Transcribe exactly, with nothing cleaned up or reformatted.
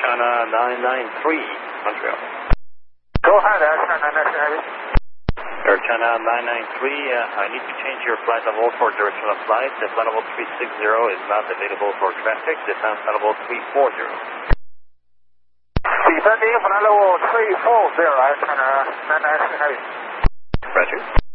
China nine nine three, Montreal. Go ahead, Air China nine nine three Heavy. Air China nine nine three, uh, I need to change your flight level for direction of flight. The flight level three six zero is not available for traffic. Descend flight level three four zero. Descending flight level three four zero, Air China nine nine three Heavy. Roger.